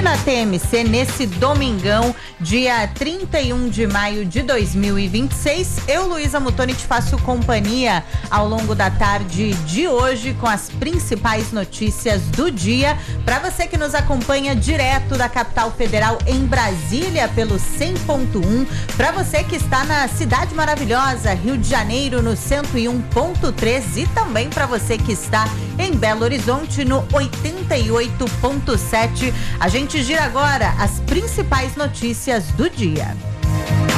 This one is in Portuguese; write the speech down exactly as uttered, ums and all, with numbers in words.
da T M C nesse domingão, dia trinta e um de maio de dois mil e vinte e seis. Eu, Luísa Mutoni, te faço companhia ao longo da tarde de hoje com as principais notícias do dia. Para você que nos acompanha direto da capital federal em Brasília pelo cem ponto um, para você que está na cidade maravilhosa Rio de Janeiro no cento e um ponto três e também para você que está em Belo Horizonte no oitenta e oito ponto sete. A gente gira agora as principais notícias do dia.